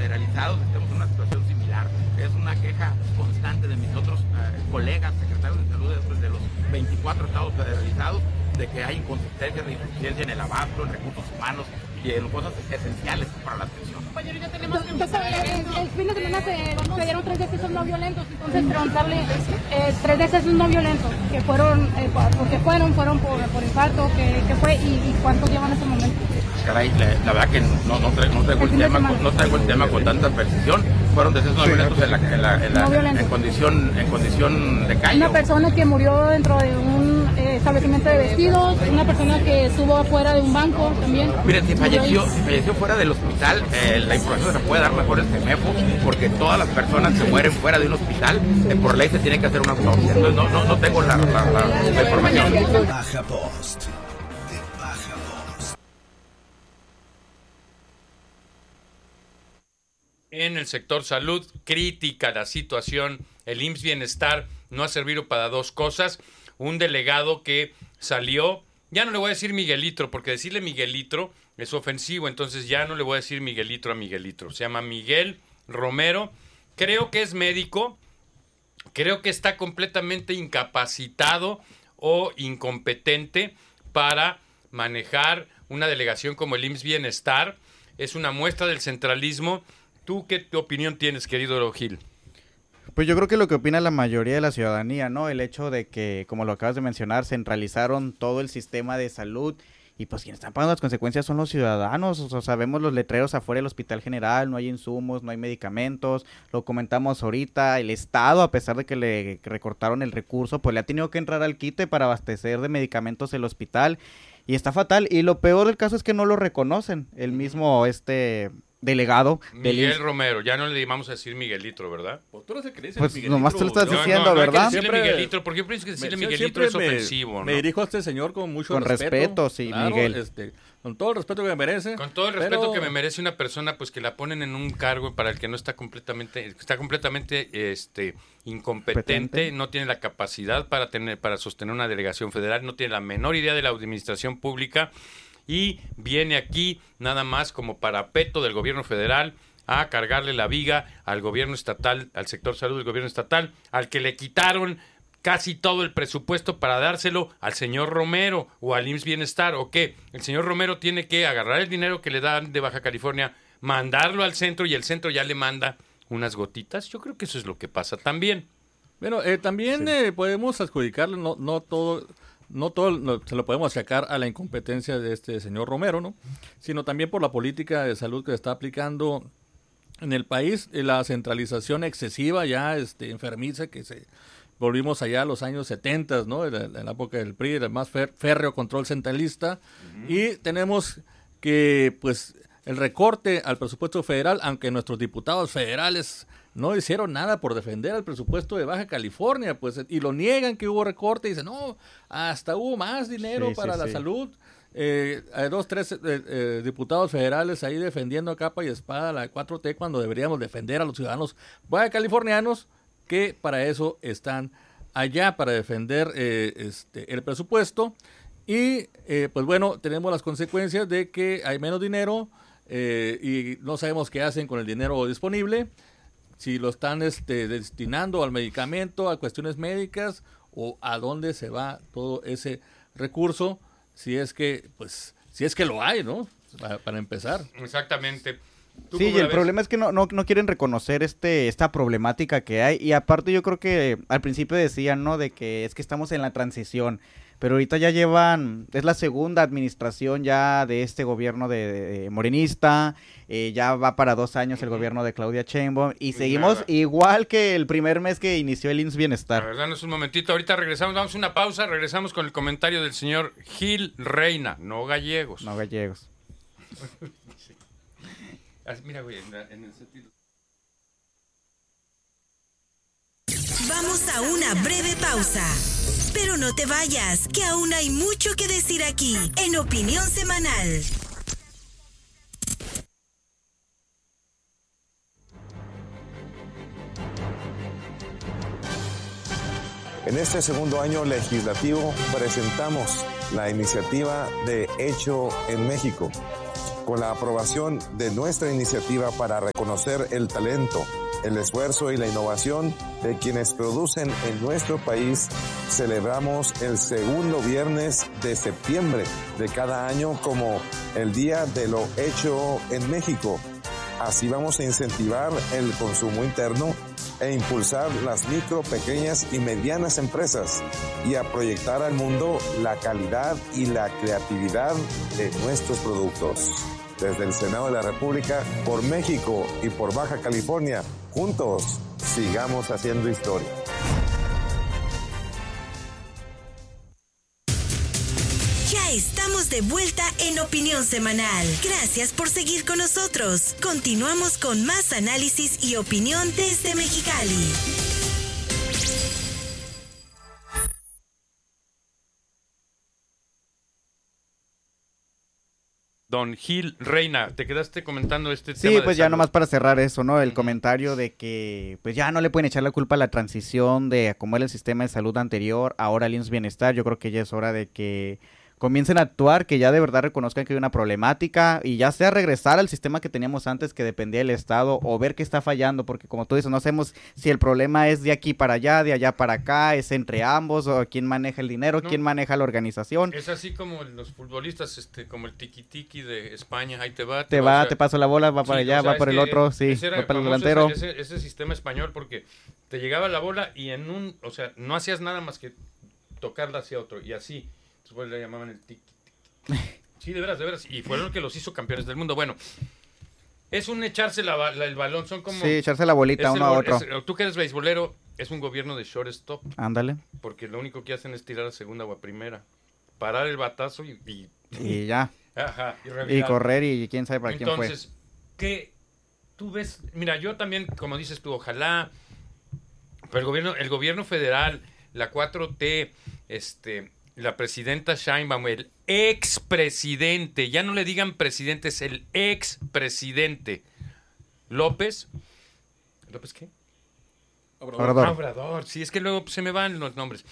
federalizados estemos en una situación similar. Es una queja constante de mis otros colegas, secretarios de salud de los 24 estados federalizados, de que hay inconsistencia de insuficiencia en el abasto, en recursos humanos y en cosas esenciales para la atención. Compañero, ya tenemos que empezar. El fin de semana se dieron 3 decesos no violentos, entonces preguntarle 3 decesos no violentos, que fueron, porque fueron por infarto, que fue y cuántos llevan en ese momento. Caray, la verdad que no traigo el tema con tanta precisión. Fueron decesos no violentos en condición de calle. Una persona que murió dentro de un establecimiento de vestidos, una persona que estuvo afuera de un banco también. Miren, si falleció fuera del hospital, la información se puede dar mejor el CEMEFO, porque todas las personas que mueren fuera de un hospital, por ley se tiene que hacer una autopsia. Entonces no tengo la información. Baja Post. En el sector salud, crítica la situación. El IMSS Bienestar no ha servido para 2 cosas. Un delegado que salió, ya no le voy a decir Miguelitro, porque decirle Miguelitro es ofensivo, entonces ya no le voy a decir Miguelitro a Miguelitro. Se llama Miguel Romero. Creo que es médico, creo que está completamente incapacitado o incompetente para manejar una delegación como el IMSS Bienestar. Es una muestra del centralismo. ¿Tú qué opinión tienes, querido Gil? Pues yo creo que lo que opina la mayoría de la ciudadanía, ¿no? El hecho de que, como lo acabas de mencionar, centralizaron todo el sistema de salud y pues quienes están pagando las consecuencias son los ciudadanos. O sea, vemos los letreros afuera del Hospital General, no hay insumos, no hay medicamentos, lo comentamos ahorita, el Estado, a pesar de que le recortaron el recurso, pues le ha tenido que entrar al quite para abastecer de medicamentos el hospital y está fatal. Y lo peor del caso es que no lo reconocen, el mismo delegado Miguel Romero, ya no le vamos a decir Miguelitro, ¿verdad? Pues tú eres el que dice pues Miguelitro. nomás tú lo estás diciendo, no ¿verdad? Hay que decirle Miguelitro, porque yo pienso que decirle Miguelitro es ofensivo, ¿no? Me dirijo a este señor con mucho respeto, sí, claro, Miguel. Con todo el respeto que me merece. Con todo el respeto que me merece una persona, pues que la ponen en un cargo para el que no está completamente incompetente, no tiene la capacidad para sostener una delegación federal, no tiene la menor idea de la administración pública y viene aquí nada más como parapeto del gobierno federal a cargarle la viga al gobierno estatal, al sector salud del gobierno estatal, al que le quitaron casi todo el presupuesto para dárselo al señor Romero o al IMSS Bienestar, ¿o qué? El señor Romero tiene que agarrar el dinero que le dan de Baja California, mandarlo al centro y el centro ya le manda unas gotitas. Yo creo que eso es lo que pasa también. Bueno, también podemos adjudicarle, no todo se lo podemos achacar a la incompetencia de este señor Romero, ¿no? Sino también por la política de salud que se está aplicando en el país, la centralización excesiva ya enfermiza que volvimos allá a los años 70, ¿no? En la época del PRI, el más férreo control centralista. Uh-huh. Y tenemos que, pues, el recorte al presupuesto federal, aunque nuestros diputados federales no hicieron nada por defender el presupuesto de Baja California, pues, y lo niegan que hubo recorte, y dicen, no, hasta hubo más dinero para la salud. Hay 2, 3 diputados federales ahí defendiendo a capa y espada la 4T cuando deberíamos defender a los ciudadanos baja californianos que para eso están allá, para defender el presupuesto. Y pues bueno, tenemos las consecuencias de que hay menos dinero y no sabemos qué hacen con el dinero disponible, si lo están destinando al medicamento, a cuestiones médicas, o a dónde se va todo ese recurso, si es que lo hay, ¿no? Para empezar. Exactamente. Sí, y el problema es que no quieren reconocer esta problemática que hay, y aparte yo creo que al principio decían, ¿no? De que es que estamos en la transición, pero ahorita ya es la segunda administración ya de este gobierno de morenista, ya va para 2 años el gobierno de Claudia Sheinbaum, y seguimos igual que el primer mes que inició el IMSS Bienestar. La verdad, no es un momentito, ahorita regresamos, damos una pausa, regresamos con el comentario del señor Gil Reina, no Gallegos. No Gallegos. Mira, güey, en el sentido. Vamos a una breve pausa. Pero no te vayas, que aún hay mucho que decir aquí, en Opinión Semanal. En este segundo año legislativo presentamos la iniciativa de Hecho en México, con la aprobación de nuestra iniciativa para reconocer el talento, el esfuerzo y la innovación de quienes producen en nuestro país, celebramos el segundo viernes de septiembre de cada año como el Día de lo Hecho en México. Así vamos a incentivar el consumo interno e impulsar las micro, pequeñas y medianas empresas y a proyectar al mundo la calidad y la creatividad de nuestros productos. Desde el Senado de la República, por México y por Baja California, juntos sigamos haciendo historia. Ya estamos de vuelta en Opinión Semanal. Gracias por seguir con nosotros. Continuamos con más análisis y opinión desde Mexicali. Don Gil Reina, te quedaste comentando este tema. Sí, de pues ya salud. nomás para cerrar eso, ¿no? El comentario de que pues ya no le pueden echar la culpa a la transición de cómo era el sistema de salud anterior, ahora el IMSS Bienestar. Yo creo que ya es hora de que comiencen a actuar, que ya de verdad reconozcan que hay una problemática y ya sea regresar al sistema que teníamos antes que dependía del Estado o ver qué está fallando, porque como tú dices, no sabemos si el problema es de aquí para allá, de allá para acá, es entre ambos, o quién maneja el dinero, No. quién maneja la organización. Es así como los futbolistas, como el tiki-tiki de España, ahí te va. Te paso la bola, va para Sí, allá, o sea, va por es el que otro, sí, ese era va para el famoso delantero. ese sistema español, porque te llegaba la bola y o sea, no hacías nada más que tocarla hacia otro, y así. Después le llamaban el tiki-tiki. Sí, de veras, y fueron los que los hizo campeones del mundo. Bueno, es un echarse el balón, son como... Sí, echarse la bolita es uno a otro. tú que eres beisbolero, es un gobierno de shortstop, Ándale. porque lo único que hacen es tirar a segunda o a primera, parar el batazo y Y ya. ajá, Y revirar. correr y quién sabe para Entonces, ¿qué tú ves? Mira, yo también, como dices tú, ojalá, pero el gobierno federal, la 4T, la presidenta Sheinbaum, el expresidente, ya no le digan presidente, es el expresidente López. ¿López qué? quién fue. Obrador. Obrador, sí, es que luego se me van los nombres.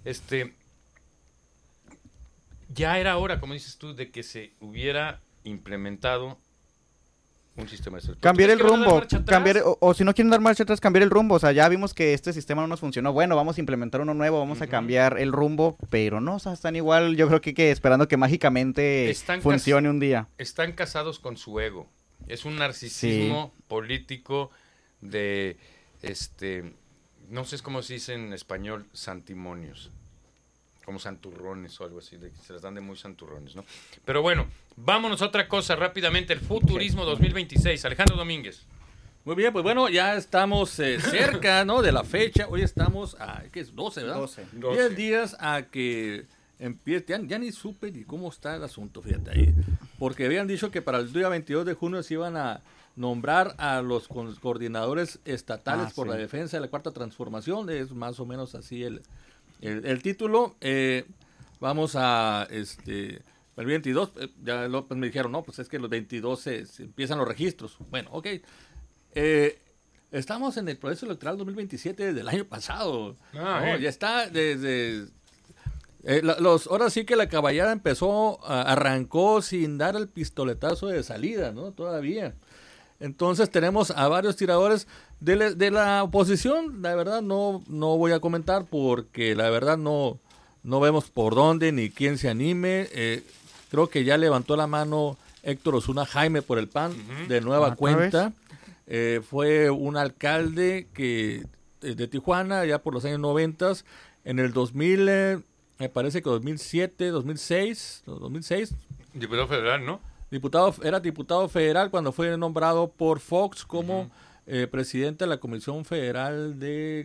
Ya era hora, como dices tú, de que se hubiera implementado un sistema de salud. Cambiar el ¿Tú crees que van a dar rumbo, marcha atrás? cambiar, o si no quieren dar marcha atrás, cambiar el rumbo. O sea, ya vimos que este sistema no nos funcionó. Bueno, vamos a implementar uno nuevo, vamos a cambiar el rumbo, pero no, o sea, están igual, yo creo que esperando que mágicamente funcione un día. Están casados con su ego. Es un narcisismo político de, no sé cómo se dice en español, santimonios. Como santurrones o algo así, se las dan de muy santurrones, ¿no? Pero bueno, vámonos a otra cosa rápidamente, el futurismo 2026. Alejandro Domínguez. Muy bien, pues bueno, ya estamos cerca, ¿no? De la fecha. Hoy estamos a, ¿qué es? 12, ¿verdad? 12. 10 días a que empiece. Ya ni supe ni cómo está el asunto, fíjate ahí. Porque habían dicho que para el día 22 de junio se iban a nombrar a los coordinadores estatales por la defensa de la Cuarta Transformación. Es más o menos así el título. Vamos a el 22, ya me dijeron, no, pues es que los 22 se empiezan los registros. Bueno, ok. Estamos en el proceso electoral 2027 desde el año pasado. Ya está desde... ahora sí que la caballada arrancó sin dar el pistoletazo de salida, ¿no? Todavía. Entonces tenemos a varios tiradores de la oposición. La verdad no voy a comentar porque la verdad no vemos por dónde ni quién se anime. Creo que ya levantó la mano Héctor Osuna Jaime por el PAN de nueva cuenta. Fue un alcalde de Tijuana ya por los años 90. En el 2000, me parece que 2007, 2006. Diputado federal, ¿no? Era diputado federal cuando fue nombrado por Fox como presidente de la Comisión Federal de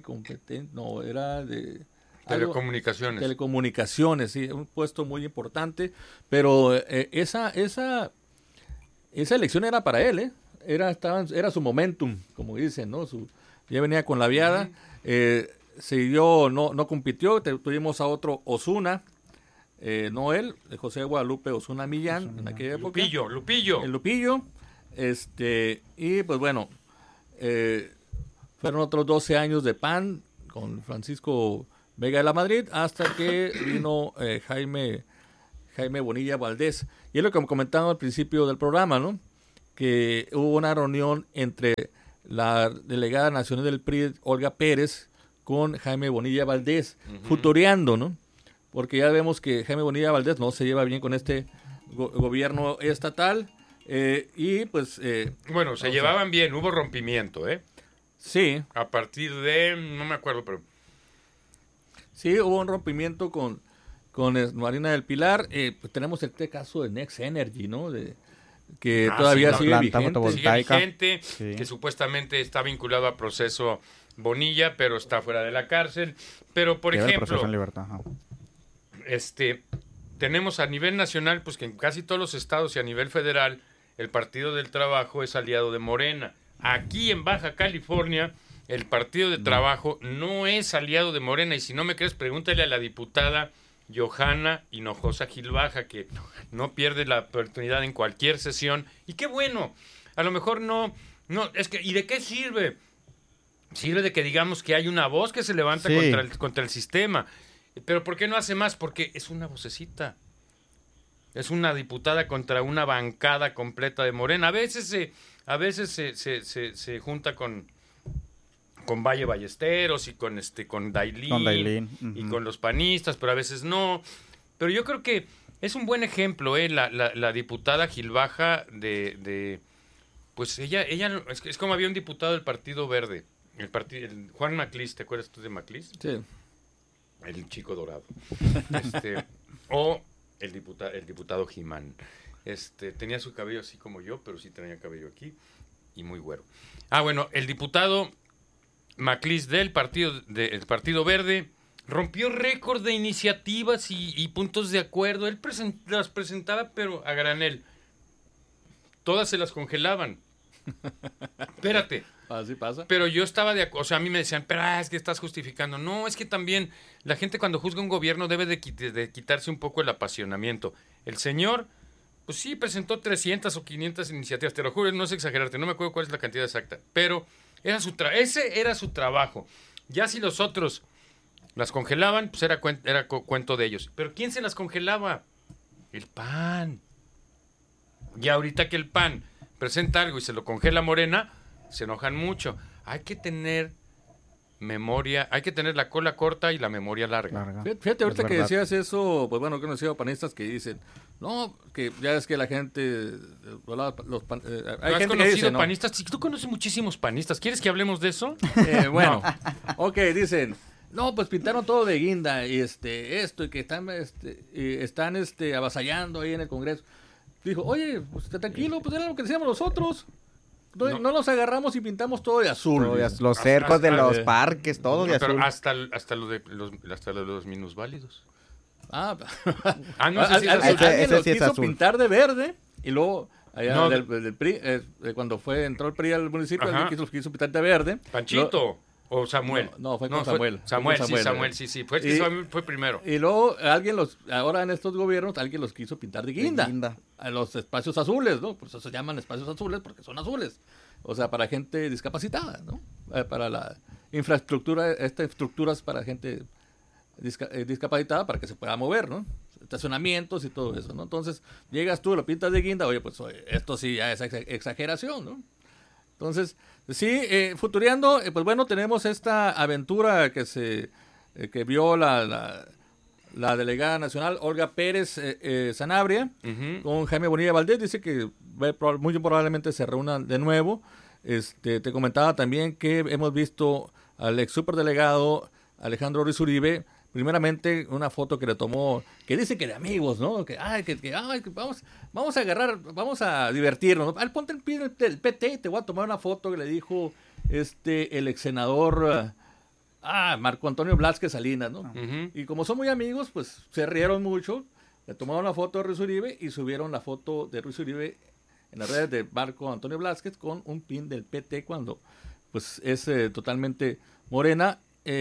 Telecomunicaciones. Telecomunicaciones, sí, un puesto muy importante, pero esa elección era para él, era su momentum, como dicen, ¿no? Ya venía con la viada, no compitió, tuvimos a otro Osuna, no él, José Guadalupe Osuna Millán, en aquella época. Lupillo. El Lupillo, y pues bueno, fueron otros 12 años de PAN con Francisco Vega de la Madrid, hasta que vino Jaime Jaime Bonilla Valdés. Y es lo que comentaba al principio del programa, ¿no? Que hubo una reunión entre la delegada nacional del PRI, Olga Pérez, con Jaime Bonilla Valdés, futureando, ¿no? Porque ya vemos que Jaime Bonilla Valdés no se lleva bien con este gobierno estatal, y pues... bueno, se llevaban bien, hubo rompimiento, ¿eh? Sí. A partir de, no me acuerdo, pero... Sí, hubo un rompimiento con Marina del Pilar. Pues tenemos este caso de Next Energy, ¿no? Que todavía sigue vigente, sí. Que supuestamente está vinculado a proceso Bonilla, pero está fuera de la cárcel. Pero, por ejemplo, en libertad. tenemos a nivel nacional, pues que en casi todos los estados y a nivel federal, el Partido del Trabajo es aliado de Morena. Aquí en Baja California, el Partido del Trabajo no es aliado de Morena. Y si no me crees, pregúntale a la diputada Johanna Hinojosa Gil Baja, que no pierde la oportunidad en cualquier sesión. Y qué bueno, a lo mejor no, es que, ¿y de qué sirve? Sirve de que digamos que hay una voz que se levanta contra el sistema. Pero ¿por qué no hace más? Porque es una vocecita. Es una diputada contra una bancada completa de Morena. A veces se junta con Valle Ballesteros y con Dailín, y con los panistas, pero a veces no. Pero yo creo que es un buen ejemplo, la diputada Gil Baja pues ella es como había un diputado del Partido Verde, el Juan Maclís, ¿te acuerdas tú de Maclís? Sí. El chico dorado. O el diputado Jimán. Tenía su cabello así como yo, pero sí tenía cabello aquí y muy güero. Bueno, el diputado Maclís del Partido Verde rompió récord de iniciativas y puntos de acuerdo. Él las presentaba, pero a granel. Todas se las congelaban. Espérate. Así pasa. Pero yo estaba de acuerdo. O sea, a mí me decían, pero es que estás justificando. No, es que también la gente cuando juzga un gobierno debe de quitarse un poco el apasionamiento. El señor, pues sí, presentó 300 o 500 iniciativas. Te lo juro, no es exagerarte, no me acuerdo cuál es la cantidad exacta. Pero ese era su trabajo. Ya si los otros las congelaban, pues era cuento de ellos. Pero ¿quién se las congelaba? El PAN. Y ahorita que el PAN presenta algo y se lo congela Morena, se enojan mucho. Hay que tener memoria, hay que tener la cola corta y la memoria larga. Fíjate, ahorita que decías eso, pues bueno, he conocido panistas que dicen, no, que ya es que la gente... hay gente conocido que dice, panistas? ¿No? Tú conoces muchísimos panistas. ¿Quieres que hablemos de eso? Bueno, ok, dicen, no, pues pintaron todo de guinda y esto y que están avasallando ahí en el Congreso. Dijo, oye, pues tranquilo, pues era lo que decíamos nosotros. No nos agarramos y pintamos todo de azul. Los cercos de los parques, todo de azul. Pero hasta lo de los minusválidos. No sé si alguien lo quiso pintar de verde y luego allá del PRI, cuando entró el PRI al municipio, alguien quiso pintar de verde. Panchito. ¿O Samuel? No, fue con Samuel. Samuel, sí. Fue primero. Y luego ahora en estos gobiernos, alguien los quiso pintar de guinda. A los espacios azules, ¿no? Por eso se llaman espacios azules, porque son azules. O sea, para gente discapacitada, ¿no? Para la infraestructura, estructuras para gente discapacitada, para que se pueda mover, ¿no? Estacionamientos y todo eso, ¿no? Entonces, llegas tú, lo pintas de guinda, oye, pues esto sí ya es exageración, ¿no? Entonces, sí, futureando, pues bueno, tenemos esta aventura que vio la delegada nacional Olga Pérez Sanabria con Jaime Bonilla Valdés. Dice que muy probablemente se reúnan de nuevo. Te comentaba también que hemos visto al ex superdelegado Alejandro Ruiz Uribe, primeramente una foto que le tomó, que dice que de amigos, ¿no? Que vamos a agarrar, vamos a divertirnos, ¿no? Ponte el pie del PT, te voy a tomar una foto que le dijo el ex senador Marco Antonio Blázquez Salinas, ¿no? Y como son muy amigos, pues se rieron mucho, le tomaron la foto de Ruiz Uribe y subieron la foto de Ruiz Uribe en las redes de Marco Antonio Blázquez con un pin del PT cuando pues es totalmente morena.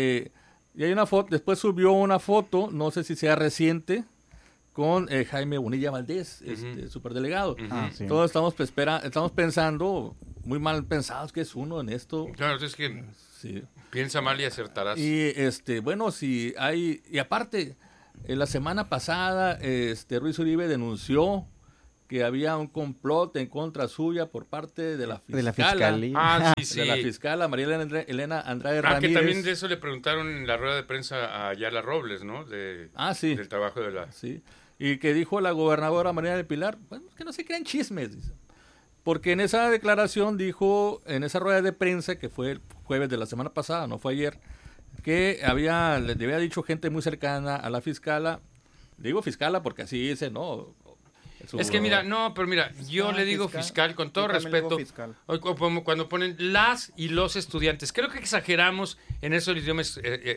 Y hay una foto, después subió una foto, no sé si sea reciente, con Jaime Bonilla Valdés, superdelegado. Sí. Todos estamos pensando, muy mal pensados, que es uno en esto. Claro, es que piensa mal y acertarás. Y bueno, si hay, y aparte, La semana pasada, Ruiz Uribe denunció que había un complot en contra suya por parte de la fiscala. De la fiscalía. Ah, sí. De la fiscala María Elena Andrade Que Ramírez. también de eso le preguntaron en la rueda de prensa a Ayala Robles, ¿no? Sí. Del trabajo de la... Sí. Y que dijo la gobernadora María del Pilar, bueno, que no se crean chismes, dice. Porque en esa declaración dijo, en esa rueda de prensa, que fue el jueves de la semana pasada, no fue ayer, que le había dicho gente muy cercana a la fiscala, digo fiscala porque así dice, ¿no? Es que mira, yo le digo fiscal con todo respeto. Cuando ponen las y los estudiantes, creo que exageramos en eso el idioma.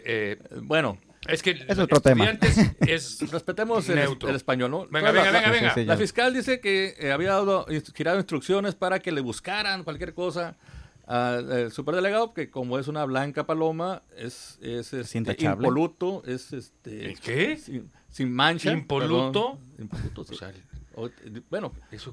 Bueno, es que es otro tema. Respetemos el español, ¿no? Venga. La fiscal dice que había girado instrucciones para que le buscaran cualquier cosa al superdelegado, que como es una blanca paloma, es impoluto, es ¿qué? Sin mancha. ¿Impoluto? Impoluto, sí. O sea, bueno, eso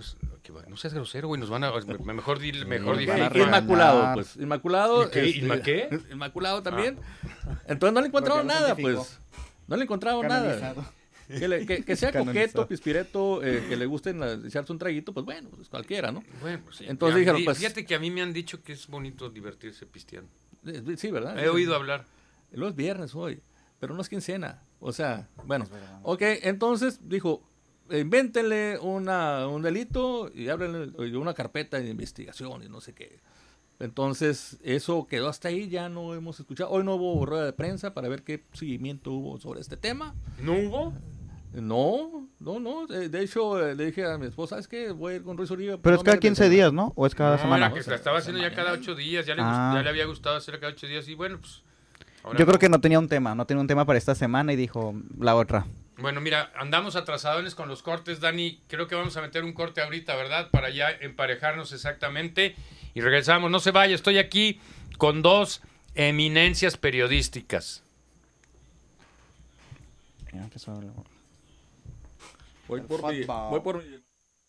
no seas grosero, güey, nos van a mejor difícil. Inmaculado, pues. Inmaculado. ¿Qué? Inmaculado también. Entonces no le encontraron nada, pues. No le encontraron nada. Que sea coqueto, pispireto, que le gusten echarse un traguito, pues bueno, pues cualquiera, ¿no? Bueno, pues sí. Entonces dijeron, pues, fíjate que a mí me han dicho que es bonito divertirse pisteando. Sí, ¿verdad? He oído hablar. Los viernes hoy, pero no es quincena. O sea, bueno. Ok, entonces dijo, invéntenle un delito y ábrenle una carpeta de investigación y no sé qué. Entonces, eso quedó hasta ahí, ya no hemos escuchado. Hoy no hubo rueda de prensa para ver qué seguimiento hubo sobre este tema. ¿No hubo? No. De hecho, le dije a mi esposa, ¿sabes qué? Voy a ir con Ruiz Uribe. Pero es cada 15 días, ¿no? ¿O es cada semana? Era que la estaba haciendo ya cada 8 días, ya le había gustado hacer cada 8 días y bueno, pues... Yo creo que no tenía un tema para esta semana y dijo la otra. Bueno, mira, andamos atrasadones con los cortes, Dani. Creo que vamos a meter un corte ahorita, ¿verdad? Para ya emparejarnos exactamente. Y regresamos. No se vaya, estoy aquí con 2 eminencias periodísticas. Voy por mi...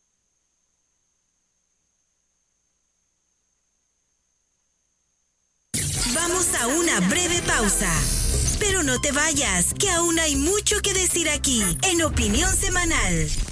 Vamos a una breve pausa. Pero no te vayas, que aún hay mucho que decir aquí, en Opinión Semanal.